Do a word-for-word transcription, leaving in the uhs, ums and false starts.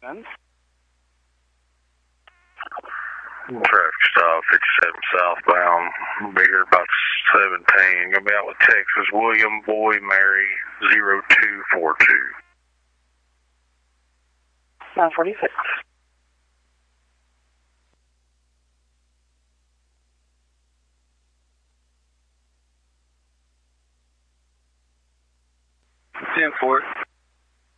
Ben? Traffic stop, fifty-seven southbound. I'll be here about seventeen. Gonna be out with Texas. William Boy Mary zero two four two. nine forty-six. ten four.